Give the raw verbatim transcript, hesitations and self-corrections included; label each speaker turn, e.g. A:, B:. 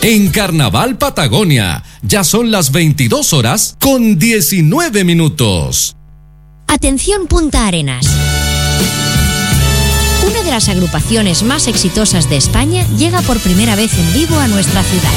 A: En Carnaval Patagonia, ya son las veintidós horas con diecinueve minutos.
B: Atención Punta Arenas. Una de las agrupaciones más exitosas de España llega por primera vez en vivo a nuestra ciudad.